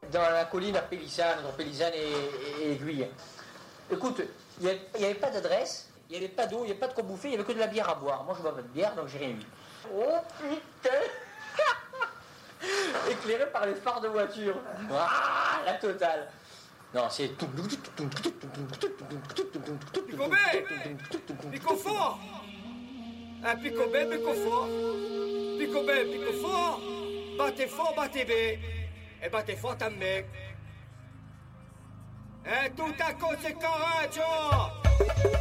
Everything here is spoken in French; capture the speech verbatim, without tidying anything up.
dans la colline à Pélissane, entre Pélissane et, et, et Aiguille. Écoute, il n'y avait pas d'adresse, il n'y avait pas d'eau, il n'y avait pas de quoi bouffer, il n'y avait que de la bière à boire. Moi, je bois pas de bière, donc j'ai rien eu. Oh putain. Éclairé par les phares de voiture. Ah, la totale. Non, c'est... Picobé, pico fort. Un picobé, pico fort. Picobé, pico fort. Battez fort, battez bé. Et battez fort, ta mec. Et tout à cause, c'est correct,